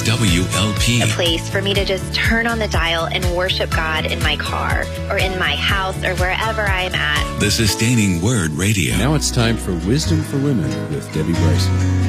WLP. A place for me to just turn on the dial and worship God in my car or in my house or wherever I'm at. The Sustaining Word Radio. Now it's time for Wisdom for Women with Debbie Bryson.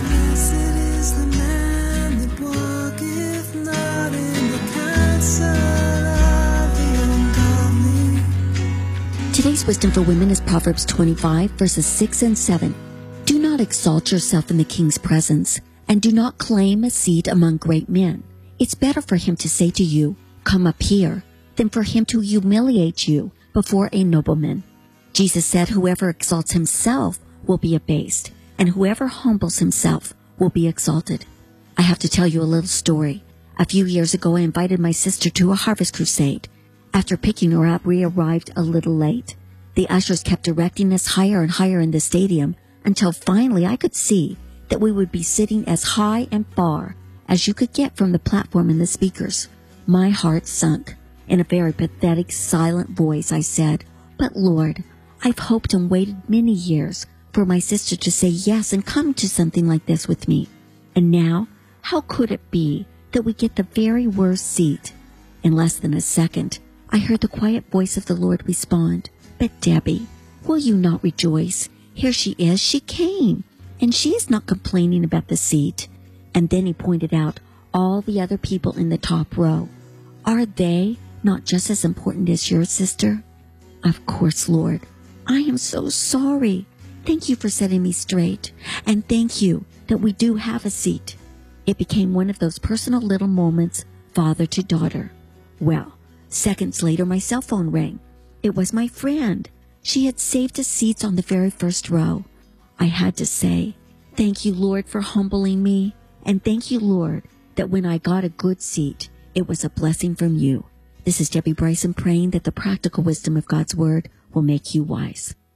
Today's Wisdom for Women is Proverbs 25, verses 6 and 7. Do not exalt yourself in the king's presence, and do not claim a seat among great men. It's better for him to say to you, "Come up here," than for him to humiliate you before a nobleman. Jesus said, whoever exalts himself will be abased, and whoever humbles himself will be exalted. I have to tell you a little story. A few years ago, I invited my sister to a harvest crusade. After picking her up, we arrived a little late. The ushers kept directing us higher and higher in the stadium until finally I could see that we would be sitting as high and far as you could get from the platform and the speakers. My heart sunk. In a very pathetic, silent voice, I said, "But Lord, I've hoped and waited many years for my sister to say yes and come to something like this with me. And now, how could it be that we get the very worst seat?" In less than a second, I heard the quiet voice of the Lord respond, "But Debbie, will you not rejoice? Here she is, she came, and she is not complaining about the seat." And then he pointed out all the other people in the top row. Are they not just as important as your sister? Of course, Lord. I am so sorry. Thank you for setting me straight, and thank you that we do have a seat. It became one of those personal little moments, father to daughter. Well, seconds later, my cell phone rang. It was my friend. She had saved us seats on the very first row. I had to say, thank you, Lord, for humbling me. And thank you, Lord, that when I got a good seat, it was a blessing from you. This is Debbie Bryson praying that the practical wisdom of God's Word will make you wise.